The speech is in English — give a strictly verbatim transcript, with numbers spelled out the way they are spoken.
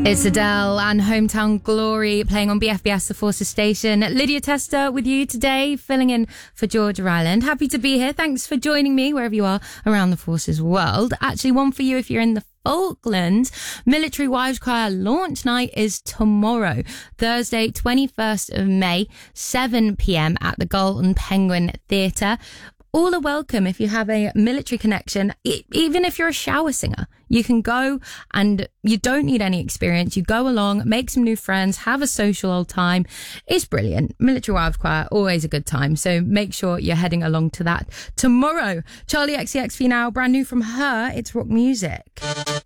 It's Adele and Hometown Glory playing on B F B S The Forces station. Lydia Tester with you today, filling in for Georgia Island. Happy to be here. Thanks for joining me wherever you are around the Forces world. Actually, one for you if you're in the Falklands. Military Wives Choir launch night is tomorrow, Thursday, twenty-first of May, seven p.m. at the Golden Penguin Theatre. All are welcome if you have a military connection, e- even if you're a shower singer. You can go and you don't need any experience. You go along, make some new friends, have a social old time. It's brilliant. Military Wives Choir, always a good time. So make sure you're heading along to that tomorrow. Charlie X C X for you now, brand new from her. It's rock music.